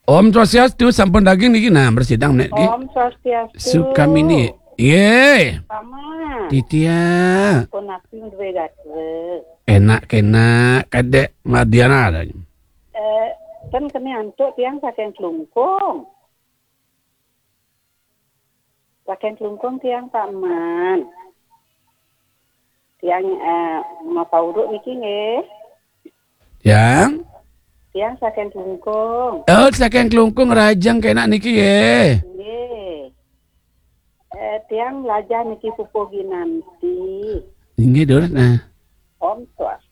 Om Swastiastu sampun daging niki nah bersidang nek niki. Om Swastiastu. Sukamini. Ye. Sama. Titia. Pun aku duwe gatre. Enak kadek Madiana ada. Kan kene antuk tiang saking Klungkung. Saking Klungkung tiang paman. Tiang mapauruk niki nggih. Yang? Tiang saking Klungkung. Oh, saking Klungkung rajang kenak niki ye. Nggih. Tiang lajah niki pupuh ginanti. Nggih, Dur. Nah. Om Swastiastu.